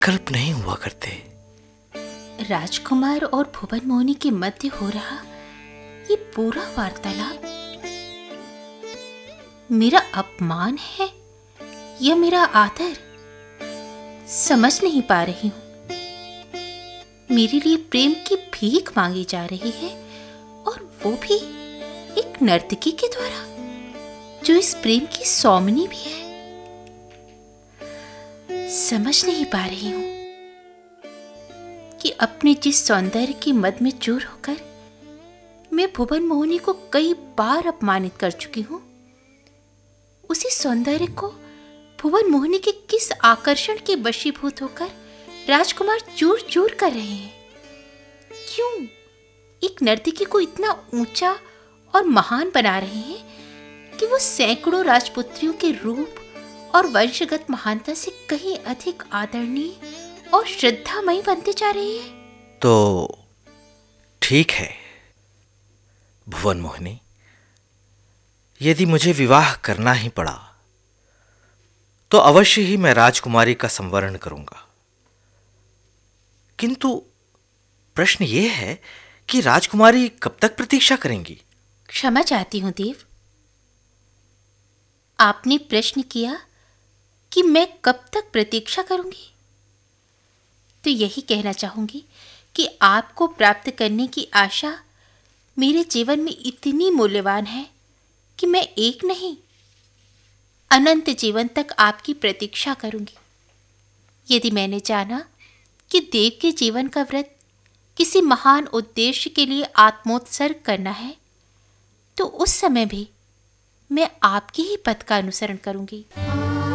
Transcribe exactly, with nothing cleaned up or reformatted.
कल्प नहीं हुआ करते। राजकुमार और भुवन मोहिनी के मध्य हो रहा ये पूरा वार्तालाप मेरा अपमान है या मेरा आदर, समझ नहीं पा रही हूं। मेरे लिए प्रेम की भीख मांगी जा रही है, और वो भी एक नर्तकी के द्वारा, जो इस प्रेम की सौमनी भी है। समझ नहीं पा रही हूं कि अपने जिस सौंदर्य की मद में चूर होकर मैं भुवन मोहिनी को कई बार अपमानित कर चुकी हूं, उसी सौंदर्य को भुवन मोहिनी के किस आकर्षण के वशीभूत होकर राजकुमार चूर चूर कर रहे हैं। क्यों एक नर्तकी को इतना ऊंचा और महान बना रहे हैं कि वो सैकड़ों राजपुत्रियों के रूप और वंशगत महानता से कहीं अधिक आदरणीय और श्रद्धामयी बनते जा रही है। तो ठीक है भुवन मोहिनी, यदि मुझे विवाह करना ही पड़ा तो अवश्य ही मैं राजकुमारी का संवरण करूंगा। किंतु प्रश्न यह है कि राजकुमारी कब तक प्रतीक्षा करेंगी? क्षमा चाहती हूं देव, आपने प्रश्न किया कि मैं कब तक प्रतीक्षा करूंगी, तो यही कहना चाहूंगी कि आपको प्राप्त करने की आशा मेरे जीवन में इतनी मूल्यवान है कि मैं एक नहीं, अनंत जीवन तक आपकी प्रतीक्षा करूंगी। यदि मैंने जाना कि देव के जीवन का व्रत किसी महान उद्देश्य के लिए आत्मोत्सर्ग करना है, तो उस समय भी मैं आपके ही पथ का अनुसरण करूंगी।